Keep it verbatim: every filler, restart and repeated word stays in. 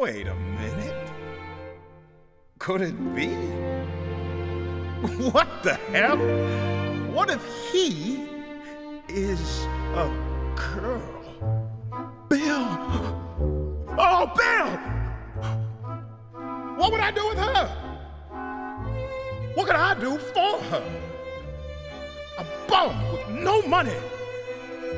Wait a minute. Could it be? What the hell? What if he is a girl? Bill! Oh, Bill! What would I do with her? What could I do for her? A bum with no money.